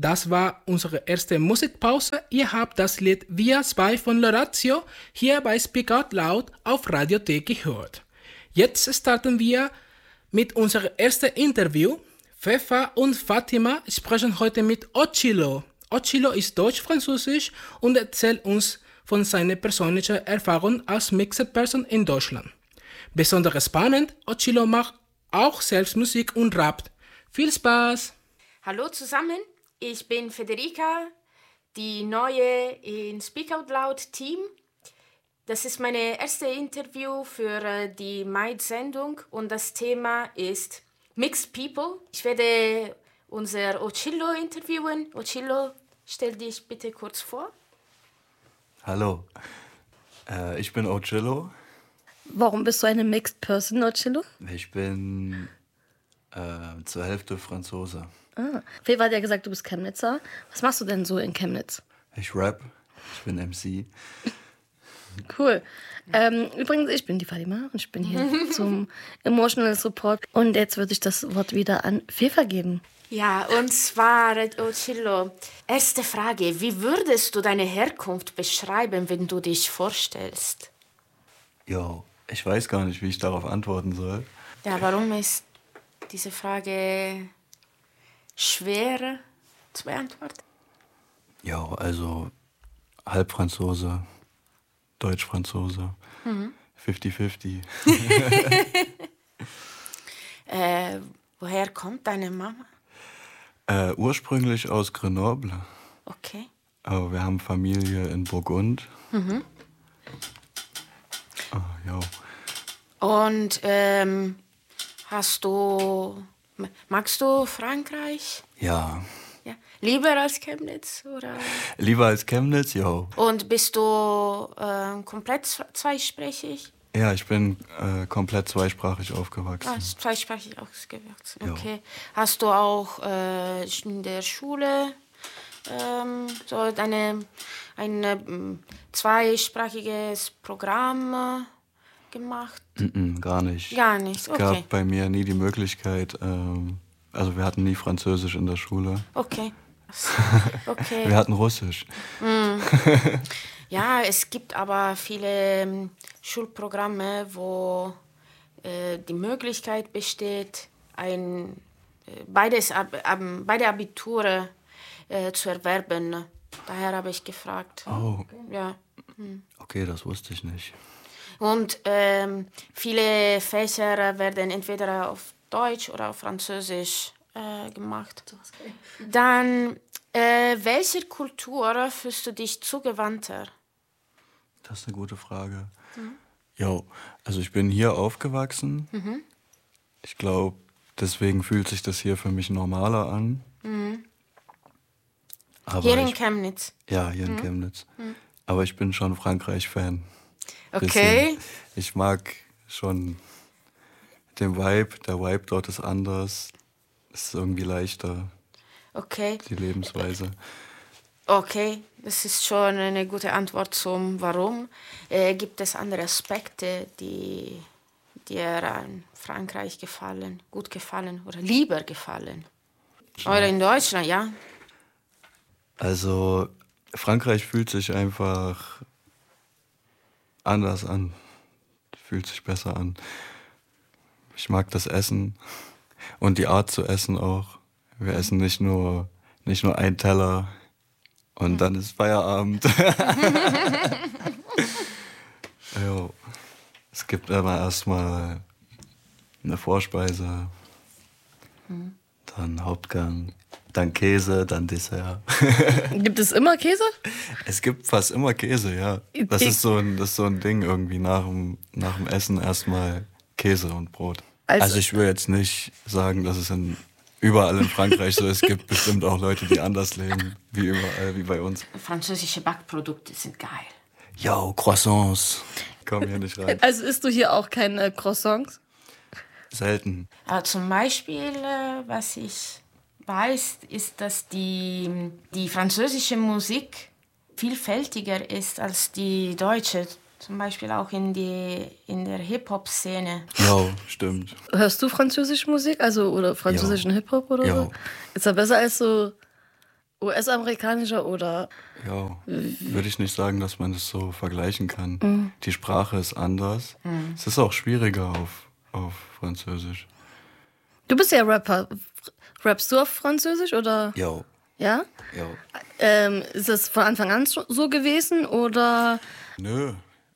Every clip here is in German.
Das war unsere erste Musikpause. Ihr habt das Lied Via 2 von Lorazio hier bei Speak Out Loud auf Radio T gehört. Jetzt starten wir mit unserem ersten Interview. Fefa und Fatima sprechen heute mit Ocilo. Ocilo ist deutsch-französisch und erzählt uns von seiner persönlichen Erfahrung als Mixed Person in Deutschland. Besonders spannend, Ocilo macht auch selbst Musik und rappt. Viel Spaß! Hallo zusammen, ich bin Federica, die neue in Speak Out Loud Team. Das ist mein erstes Interview für die Maid-Sendung und das Thema ist Mixed People. Ich werde unser Ocilo interviewen. Ocilo, stell dich bitte kurz vor. Hallo, ich bin Ocilo. Warum bist du eine Mixed Person, Ocilo? Ich bin zur Hälfte Franzose. Fefa hat ja gesagt, du bist Chemnitzer. Was machst du denn so in Chemnitz? Ich rap, ich bin MC. Cool. Übrigens, ich bin die Fatima und ich bin hier zum Emotional Support. Und jetzt würde ich das Wort wieder an Fefa geben. Ja, und zwar, Ocilo, erste Frage. Wie würdest du deine Herkunft beschreiben, wenn du dich vorstellst? Jo, ich weiß gar nicht, wie ich darauf antworten soll. Ja, warum ist diese Frage schwer zu beantworten? Ja, also halb Franzose, Deutsch-Franzose, 50-50. Woher kommt deine Mama? Ursprünglich aus Grenoble, Okay. aber wir haben Familie in Burgund. Ja. Und magst du Frankreich? Ja, Ja. Lieber als Chemnitz, oder? lieber als Chemnitz, jo. Und bist du komplett zweisprachig? Ja, ich bin komplett zweisprachig aufgewachsen. Zweisprachig ausgewachsen, Ja. okay. Hast du auch in der Schule so ein zweisprachiges Programm gemacht? Gar nicht. Gar nicht, Es okay. gab bei mir nie die Möglichkeit, also wir hatten nie Französisch in der Schule. Okay. Okay. Wir hatten Russisch. Ja, es gibt aber viele Schulprogramme, wo die Möglichkeit besteht, beide Abiture zu erwerben. Daher habe ich gefragt. Oh, Ja. okay, das wusste ich nicht. Und viele Fächer werden entweder auf Deutsch oder auf Französisch gemacht. Dann, welcher Kultur fühlst du dich zugewandter? Das ist eine gute Frage. Jo, also ich bin hier aufgewachsen. Ich glaube, deswegen fühlt sich das hier für mich normaler an. Aber Hier in Chemnitz. Ja, hier in Chemnitz. Aber ich bin schon Frankreich-Fan. Okay. Ich mag schon den Vibe. Der Vibe dort ist anders. Es ist irgendwie leichter, Okay. die Lebensweise. Okay, das ist schon eine gute Antwort zum Warum. Gibt es andere Aspekte, die dir an Frankreich gut gefallen oder lieber gefallen? Oder in Deutschland, ja? Also, Frankreich fühlt sich einfach anders an. Fühlt sich besser an. Ich mag das Essen und die Art zu essen auch. Wir essen nicht nur einen Teller und dann ist Feierabend. Jo. Es gibt aber erstmal eine Vorspeise, dann Hauptgang, dann Käse, dann Dessert. Gibt es immer Käse? Es gibt fast immer Käse, ja. Das ist so ein Ding irgendwie nach dem Essen erstmal Käse und Brot. Also ich will jetzt nicht sagen, dass es überall in Frankreich so ist. Es gibt bestimmt auch Leute, die anders leben, wie überall, wie bei uns. Französische Backprodukte sind geil. Yo, Croissants. Komm hier nicht rein. Also isst du hier auch keine Croissants? Selten. Aber zum Beispiel, was ich weiß, ist, dass die französische Musik vielfältiger ist als die deutsche. Zum Beispiel auch in der Hip-Hop-Szene. Jo, stimmt. Hörst du französische Musik, oder französischen Hip-Hop oder Jo. so? Ist er besser als so US-amerikanischer oder? Ja, würde ich nicht sagen, dass man das so vergleichen kann. Die Sprache ist anders. Es ist auch schwieriger auf Französisch. Du bist ja Rapper. Rappst du auf Französisch oder? Jo. Ja? Jo. Ist das von Anfang an so gewesen oder? Nö.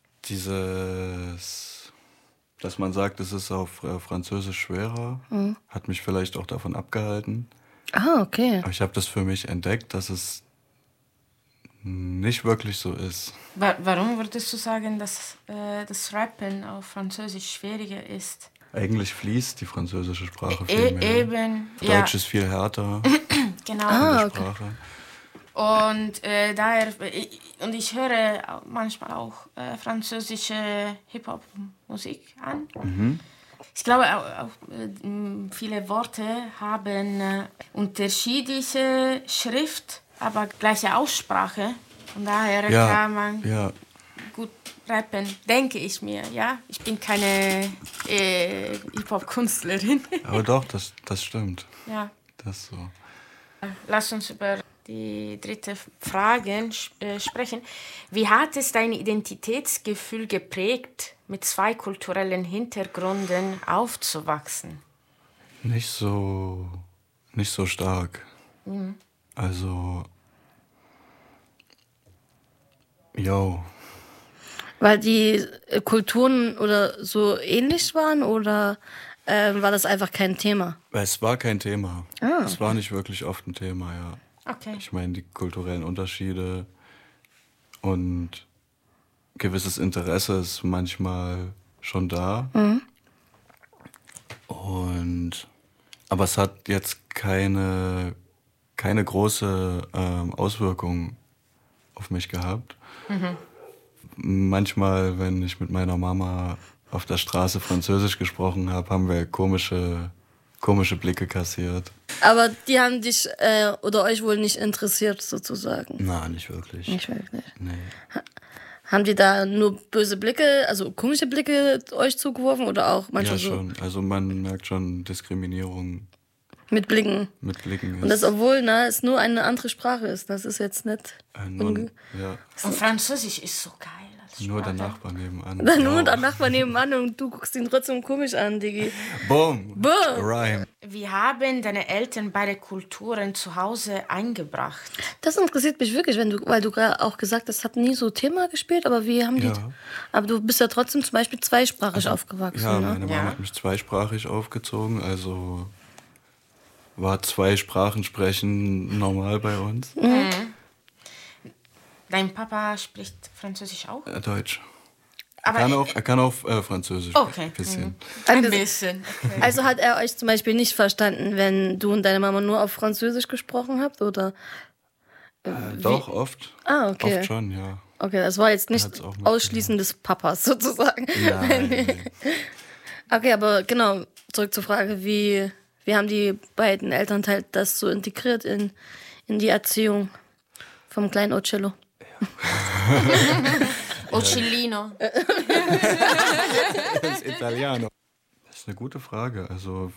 Dass man sagt, es ist auf Französisch schwerer, hat mich vielleicht auch davon abgehalten. Ah, okay. Aber ich habe das für mich entdeckt, dass es nicht wirklich so ist. Warum würdest du sagen, dass das Rappen auf Französisch schwieriger ist? Eigentlich fließt die französische Sprache viel mehr. Eben. Deutsch ist viel härter. Genau. In der Sprache. Und daher, ich höre manchmal auch französische Hip-Hop-Musik an. Ich glaube auch viele Worte haben unterschiedliche Schrift, aber gleiche Aussprache. Und daher kann man gut rappen, denke ich mir. Ja? Ich bin keine Hip-Hop-Künstlerin. Aber doch, das stimmt. Ja. Das ist so. Lass uns über die dritte Frage sprechen. Wie hat es dein Identitätsgefühl geprägt, mit zwei kulturellen Hintergründen aufzuwachsen? Nicht so stark. Also, Weil die Kulturen oder so ähnlich waren oder war das einfach kein Thema? Es war kein Thema. Es war nicht wirklich oft ein Thema, ja. Okay. Ich meine, die kulturellen Unterschiede und gewisses Interesse ist manchmal schon da. Aber es hat jetzt keine große Auswirkung auf mich gehabt. Manchmal, wenn ich mit meiner Mama auf der Straße Französisch gesprochen habe, haben wir komische Blicke kassiert. Aber die haben dich oder euch wohl nicht interessiert, sozusagen? Na, nicht wirklich. Nicht wirklich? Nee. Haben die da nur böse Blicke, also komische Blicke euch zugeworfen oder auch manchmal so? Ja, schon. Also man merkt schon Diskriminierung. Mit Blicken? Mit Blicken. Und das, obwohl es nur eine andere Sprache ist. Das ist jetzt nicht... Ja. Und Französisch ist so geil. Nur der Nachbar nebenan. Nur der Nachbar nebenan und du guckst ihn trotzdem komisch an, Digi. Boom. Rhyme. Wie haben deine Eltern beide Kulturen zu Hause eingebracht? Das interessiert mich wirklich, weil du gerade auch gesagt hast, das hat nie so Thema gespielt, aber wie haben die... Aber du bist ja trotzdem zum Beispiel zweisprachig aufgewachsen, ja, ne? Meine Mama hat mich zweisprachig aufgezogen, also war 2 Sprachen sprechen normal bei uns. Dein Papa spricht Französisch auch? Deutsch. Aber er kann auch Französisch. Okay. Ein bisschen. Ein bisschen. Okay. Also hat er euch zum Beispiel nicht verstanden, wenn du und deine Mama nur auf Französisch gesprochen habt, oder? Doch, oft. Ah, okay. Oft schon, ja. Okay, das war jetzt nicht Ausschließen des Papas, sozusagen. Nein. Okay, aber genau, zurück zur Frage, wie haben die beiden Elternteile das so integriert in die Erziehung vom kleinen Ocello? Ocellino. Das ist Italiano. Das ist eine gute Frage. Also,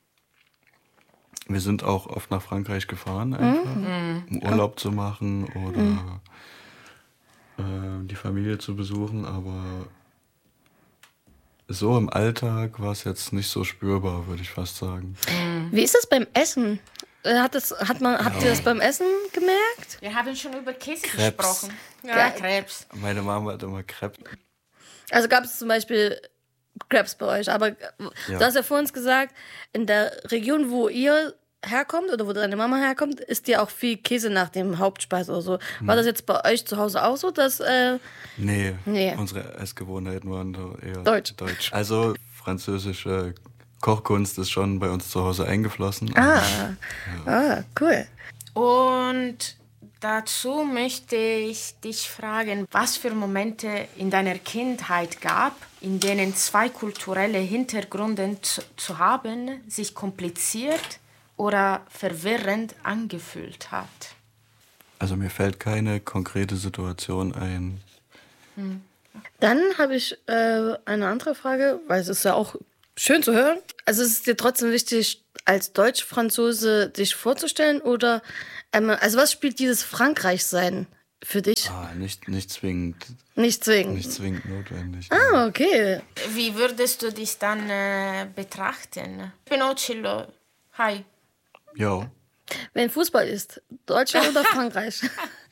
wir sind auch oft nach Frankreich gefahren, einfach, um Urlaub zu machen oder die Familie zu besuchen, aber so im Alltag war es jetzt nicht so spürbar, würde ich fast sagen. Wie ist das beim Essen? Habt ihr das beim Essen gemerkt? Wir haben schon über Käse Crepes. gesprochen. Ja, Krebs. Meine Mama hat immer Crepe. Also gab es zum Beispiel Crepes bei euch, aber du hast ja vor uns gesagt, in der Region, wo ihr herkommt oder wo deine Mama herkommt, isst ja auch viel Käse nach dem Hauptspeise oder so. War das jetzt bei euch zu Hause auch so, dass... Nee, Nee. unsere Essgewohnheiten waren eher Deutsch. Also französische Kochkunst ist schon bei uns zu Hause eingeflossen. Cool. Und dazu möchte ich dich fragen, was für Momente in deiner Kindheit gab, in denen zwei kulturelle Hintergründe zu haben sich kompliziert oder verwirrend angefühlt hat. Also mir fällt keine konkrete Situation ein. Dann habe ich eine andere Frage, weil es ist ja auch schön zu hören. Also ist es dir trotzdem wichtig, als Deutsch-Franzose dich vorzustellen oder Also was spielt dieses Frankreich-Sein für dich? Nicht zwingend. Nicht zwingend. Nicht zwingend notwendig. Okay. Wie würdest du dich dann betrachten? Pinocchio, hi. Jo. Wenn Fußball ist, Deutschland oder Frankreich?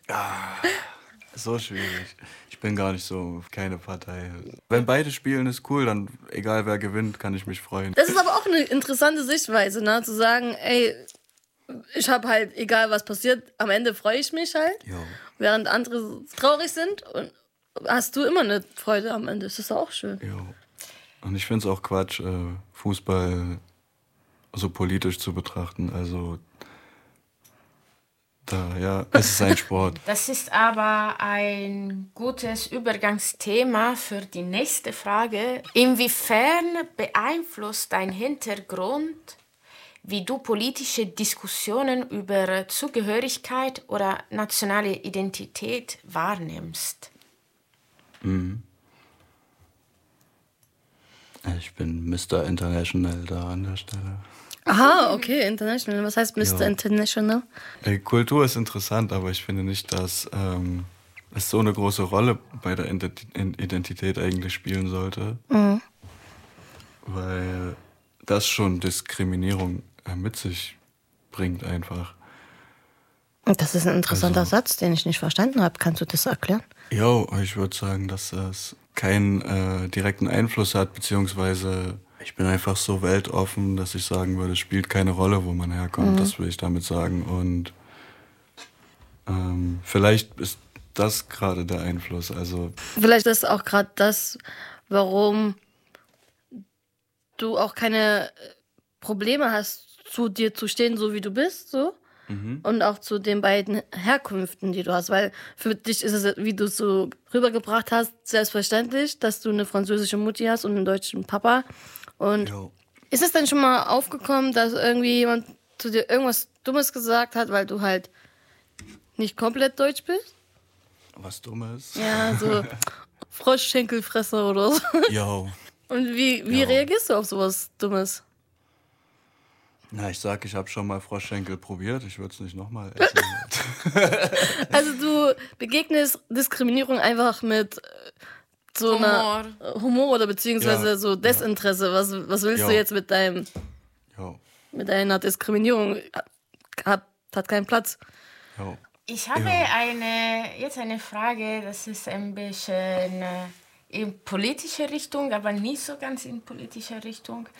So schwierig. Ich bin gar nicht so, keine Partei. Wenn beide spielen, ist cool, dann egal wer gewinnt, kann ich mich freuen. Das ist aber auch eine interessante Sichtweise, ne? Zu sagen, ey, ich habe halt, egal was passiert, am Ende freue ich mich halt. Jo. Während andere traurig sind und hast du immer eine Freude am Ende. Das ist auch schön. Jo. Und ich finde es auch Quatsch, Fußball so politisch zu betrachten. Also es ist ein Sport. Das ist aber ein gutes Übergangsthema für die nächste Frage. Inwiefern beeinflusst dein Hintergrund, wie du politische Diskussionen über Zugehörigkeit oder nationale Identität wahrnimmst? Ich bin Mr. International da an der Stelle. Aha, okay, international. Was heißt Mr. International? Kultur ist interessant, aber ich finde nicht, dass es so eine große Rolle bei der Identität eigentlich spielen sollte. Mhm. Weil das schon Diskriminierung mit sich bringt einfach. Das ist ein interessanter Satz, den ich nicht verstanden habe. Kannst du das erklären? Jo, ich würde sagen, dass das keinen direkten Einfluss hat, beziehungsweise ich bin einfach so weltoffen, dass ich sagen würde, es spielt keine Rolle, wo man herkommt. Das will ich damit sagen. Und vielleicht ist das gerade der Einfluss. Also Vielleicht ist auch gerade das, warum du auch keine Probleme hast, zu dir zu stehen, so wie du bist, so. Und auch zu den beiden Herkünften, die du hast. Weil für dich ist es, wie du es so rübergebracht hast, selbstverständlich, dass du eine französische Mutti hast und einen deutschen Papa. Und ist es denn schon mal aufgekommen, dass irgendwie jemand zu dir irgendwas Dummes gesagt hat, weil du halt nicht komplett deutsch bist? Was Dummes? Ja, so Froschschenkelfresser oder so. Jo. Und wie reagierst du auf sowas Dummes? Na, ich habe schon mal Froschschenkel probiert. Ich würde es nicht nochmal essen. Also du begegnest Diskriminierung einfach mit so einer Humor oder beziehungsweise so Desinteresse. Was willst du jetzt mit mit deiner Diskriminierung? Hat keinen Platz. Jo. Ich habe jetzt eine Frage, das ist ein bisschen in politische Richtung, aber nicht so ganz in politische Richtung.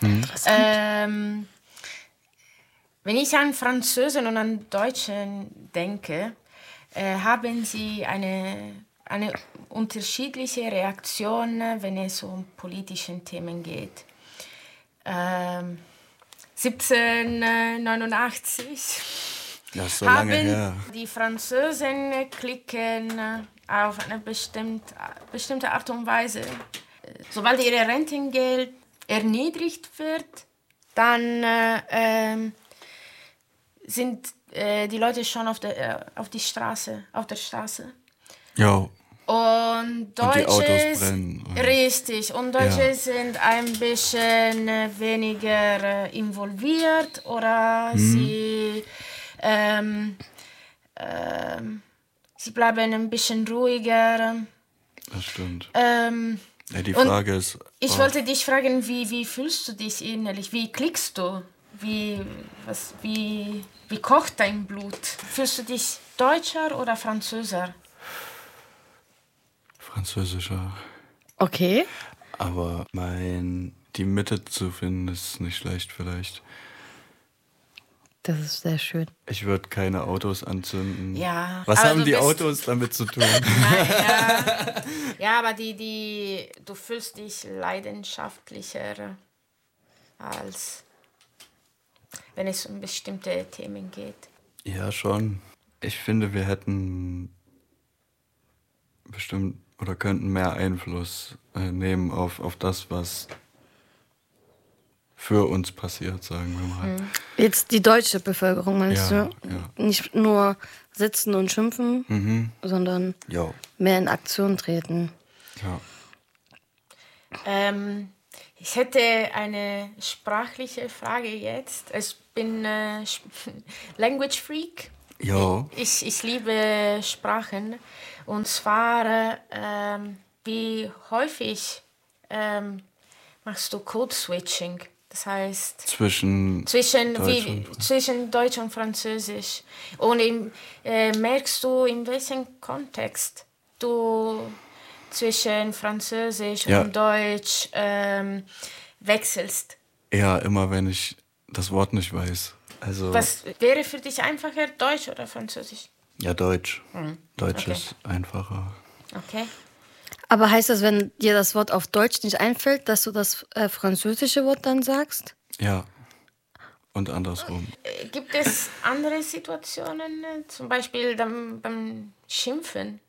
Wenn ich an Französen und an Deutschen denke, haben sie eine unterschiedliche Reaktion, wenn es um politische Themen geht. 1789 so lange her. Die Franzosen klicken auf eine bestimmte Art und Weise. Sobald ihr Rentengeld erniedrigt wird, dann sind die Leute schon auf der Straße. Ja. Und Deutsche, die Autos brennen. Richtig. Und Deutsche sind ein bisschen weniger involviert oder sie bleiben ein bisschen ruhiger. Das stimmt. Die Frage ist... Ich wollte dich fragen, wie fühlst du dich innerlich? Wie klickst du? Wie kocht dein Blut? Fühlst du dich Deutscher oder Französer? Französischer. Okay. Aber die Mitte zu finden, ist nicht schlecht vielleicht. Das ist sehr schön. Ich würde keine Autos anzünden. Ja. Was haben die Autos damit zu tun? Ja, aber du fühlst dich leidenschaftlicher, als wenn es um bestimmte Themen geht. Ja, schon. Ich finde, wir hätten bestimmt oder könnten mehr Einfluss nehmen auf das, was für uns passiert, sagen wir mal. Jetzt die deutsche Bevölkerung, meinst du? Ja. Nicht nur sitzen und schimpfen, sondern mehr in Aktion treten. Ja. Ich hätte eine sprachliche Frage jetzt. Ich bin Language Freak. Jo. Ich liebe Sprachen. Und zwar, wie häufig machst du Code-Switching? Das heißt... Zwischen Deutsch und Französisch. Und merkst du, in welchem Kontext du zwischen Französisch und Deutsch wechselst? Ja, immer wenn ich das Wort nicht weiß. Also, was wäre für dich einfacher, Deutsch oder Französisch? Ja, Deutsch. Deutsch ist einfacher. Okay. Aber heißt das, wenn dir das Wort auf Deutsch nicht einfällt, dass du das französische Wort dann sagst? Ja. Und andersrum. Gibt es andere Situationen, zum Beispiel beim Schimpfen?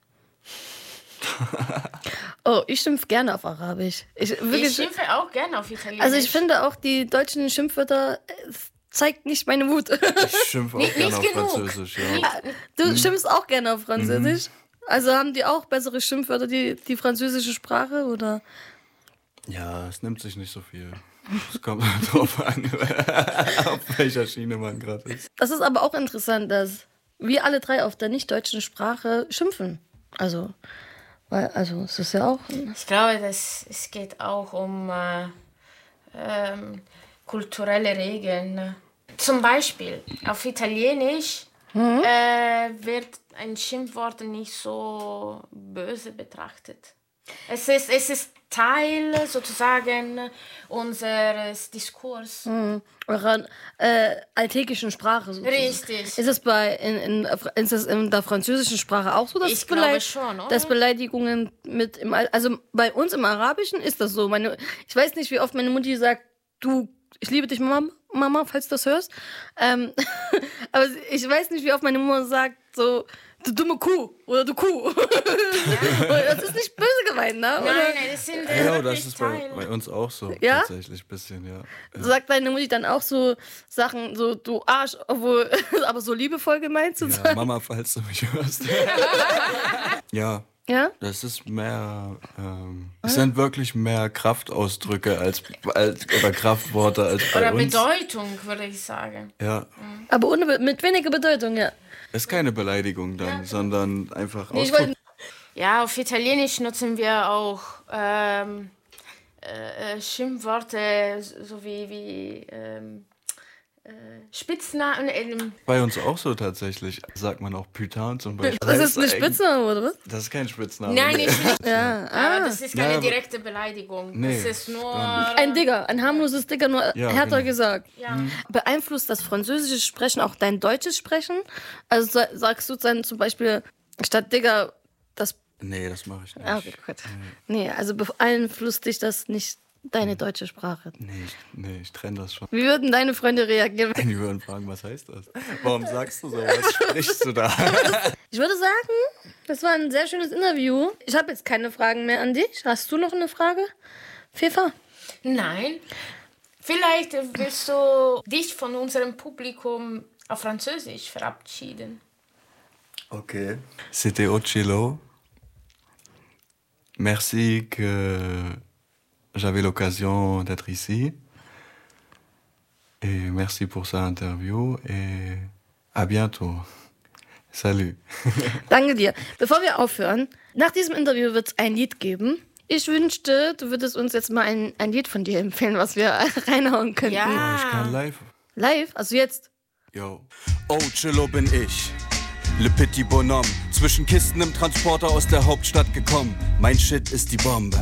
Oh, ich schimpfe gerne auf Arabisch. Ich schimpfe auch gerne auf Italienisch. Also ich finde auch, die deutschen Schimpfwörter zeigt nicht meine Wut. Ich schimpfe auch gerne auf Französisch. Ja. Du schimpfst auch gerne auf Französisch? Also haben die auch bessere Schimpfwörter, die französische Sprache, oder? Ja, es nimmt sich nicht so viel. Es kommt drauf an, auf welcher Schiene man gerade ist. Das ist aber auch interessant, dass wir alle drei auf der nicht-deutschen Sprache schimpfen. Also es ist ja auch... Ich glaube, es geht auch um kulturelle Regeln. Zum Beispiel auf Italienisch wird ein Schimpfwort nicht so böse betrachtet. Es ist Teil sozusagen unseres Diskurs. Eurer alltägischen Sprache sozusagen. Richtig. Ist das ist das in der französischen Sprache auch so, dass ich glaube schon, oder? Dass Beleidigungen also bei uns im Arabischen ist das so. Ich weiß nicht, wie oft meine Mutti sagt, ich liebe dich, Mama, falls du das hörst. Aber ich weiß nicht, wie oft meine Mutter sagt, so, du dumme Kuh oder du Kuh. Ja. Das ist nicht böse gemeint, ne? Nein, das sind das ist bei uns auch so. Ja? Tatsächlich ein bisschen, ja. Sagt deine Mutti dann auch so Sachen, so du Arsch, obwohl, aber so liebevoll gemeint zu sagen? Mama, falls du mich hörst. Ja. Ja? Das ist mehr, es sind wirklich mehr Kraftausdrücke oder Kraftworte als bei uns. Oder Bedeutung, würde ich sagen. Ja. Aber mit weniger Bedeutung, ja. Ist keine Beleidigung dann, sondern einfach Ausdruck. Ja, auf Italienisch nutzen wir auch Schimpfworte, so wie Spitznamen. Bei uns auch so tatsächlich. Sagt man auch Putain zum Beispiel. Das ist ein Spitzname, oder was? Das ist kein Spitzname. Nein, nicht. Ja. Aber das ist keine direkte Beleidigung. Nee, das ist nur... Ein Digger, ein harmloses Digger, nur härter gesagt. Ja. Beeinflusst das französische Sprechen auch dein deutsches Sprechen? Also sagst du dann zum Beispiel statt Digger das... Nee, das mache ich nicht. Okay, gut. Nee, also beeinflusst dich das nicht... Deine deutsche Sprache. Nee, ich trenne das schon. Wie würden deine Freunde reagieren? Die würden fragen, was heißt das? Warum sagst du so? Was sprichst du da? Ich würde sagen, das war ein sehr schönes Interview. Ich habe jetzt keine Fragen mehr an dich. Hast du noch eine Frage, Fefa? Nein. Vielleicht willst du dich von unserem Publikum auf Französisch verabschieden. Okay. C'était Ochello. Merci que... J'avais l'occasion d'être ici. Et merci pour cette interview. Et à bientôt. Salut. Danke dir. Bevor wir aufhören, nach diesem Interview wird es ein Lied geben. Ich wünschte, du würdest uns jetzt mal ein Lied von dir empfehlen, was wir reinhauen könnten. Ja. Ich kann live. Live? Also jetzt? Yo. Ochello bin ich. Le Petit Bonhomme, zwischen Kisten im Transporter aus der Hauptstadt gekommen. Mein Shit ist die Bombe.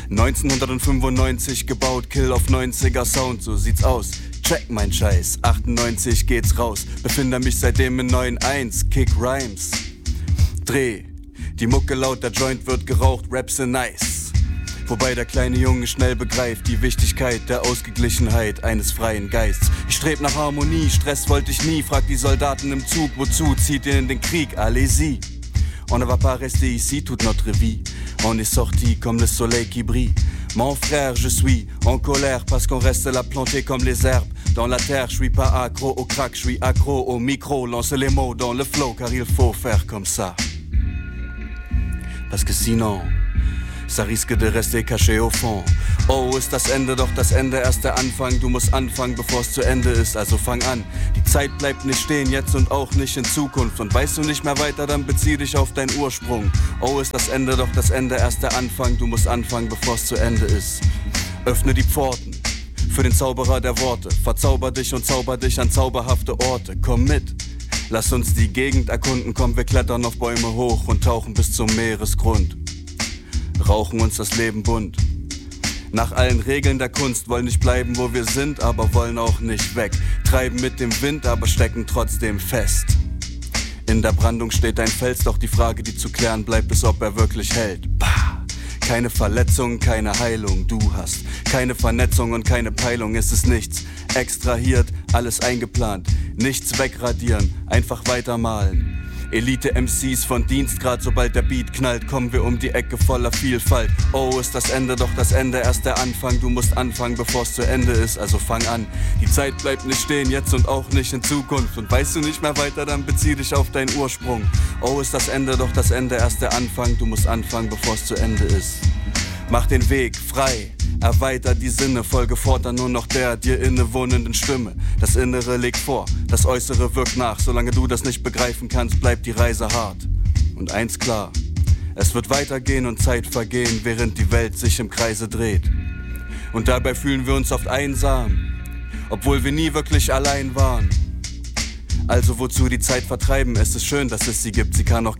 1995 gebaut, Kill auf 90er Sound, so sieht's aus. Check mein Scheiß, 98 geht's raus. Befinde mich seitdem in 9-1, Kick Rhymes. Dreh, die Mucke laut, der Joint wird geraucht, Raps sind nice. Wobei der kleine Junge schnell begreift die Wichtigkeit der Ausgeglichenheit eines freien Geists. Ich streb nach Harmonie, Stress wollte ich nie. Frag die Soldaten im Zug, wozu zieht ihr in den Krieg? Allez-y. On ne va pas rester ici toute notre vie. On est sorti comme le soleil qui brille. Mon frère, je suis en colère parce qu'on reste là planté comme les herbes. Dans la terre, je suis pas accro au crack, je suis accro au micro. Lance les mots dans le flow car il faut faire comme ça. Parce que sinon... Ça risque de rester caché au fond. Oh, ist das Ende, doch das Ende erst der Anfang. Du musst anfangen, bevor es zu Ende ist, also fang an. Die Zeit bleibt nicht stehen, jetzt und auch nicht in Zukunft. Und weißt du nicht mehr weiter, dann bezieh dich auf deinen Ursprung. Oh, ist das Ende, doch das Ende erst der Anfang. Du musst anfangen, bevor es zu Ende ist. Öffne die Pforten für den Zauberer der Worte. Verzauber dich und zauber dich an zauberhafte Orte. Komm mit, lass uns die Gegend erkunden. Komm, wir klettern auf Bäume hoch und tauchen bis zum Meeresgrund. Rauchen uns das Leben bunt. Nach allen Regeln der Kunst, wollen nicht bleiben, wo wir sind, aber wollen auch nicht weg. Treiben mit dem Wind, aber stecken trotzdem fest. In der Brandung steht ein Fels, doch die Frage, die zu klären bleibt, ist, ob er wirklich hält. Bah! Keine Verletzung, keine Heilung, du hast keine Vernetzung und keine Peilung, es ist nichts extrahiert, alles eingeplant, nichts wegradieren, einfach weitermalen. Elite-MCs von Dienstgrad, sobald der Beat knallt, kommen wir um die Ecke voller Vielfalt. Oh, ist das Ende, doch das Ende erst der Anfang. Du musst anfangen, bevor es zu Ende ist, also fang an. Die Zeit bleibt nicht stehen, jetzt und auch nicht in Zukunft. Und weißt du nicht mehr weiter, dann bezieh dich auf deinen Ursprung. Oh, ist das Ende, doch das Ende erst der Anfang. Du musst anfangen, bevor es zu Ende ist. Mach den Weg frei, erweiter die Sinne, folge fortan nur noch der dir innewohnenden Stimme. Das Innere legt vor, das Äußere wirkt nach. Solange du das nicht begreifen kannst, bleibt die Reise hart. Und eins klar, es wird weitergehen und Zeit vergehen, während die Welt sich im Kreise dreht. Und dabei fühlen wir uns oft einsam, obwohl wir nie wirklich allein waren. Also wozu die Zeit vertreiben? Es ist schön, dass es sie gibt, sie kann auch